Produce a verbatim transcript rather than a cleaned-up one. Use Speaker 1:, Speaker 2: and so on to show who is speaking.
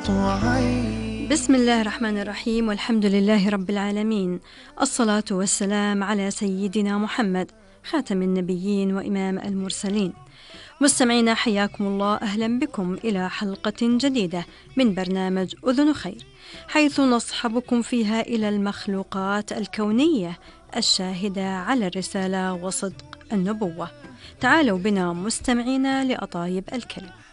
Speaker 1: عين.
Speaker 2: بسم الله الرحمن الرحيم، والحمد لله رب العالمين، الصلاة والسلام على سيدنا محمد خاتم النبيين وإمام المرسلين. مستمعينا حياكم الله، أهلا بكم إلى حلقة جديدة من برنامج أذن خير، حيث نصحبكم فيها إلى المخلوقات الكونية الشاهدة على الرسالة وصدق النبوة. تعالوا بنا مستمعينا لأطايب الكلم.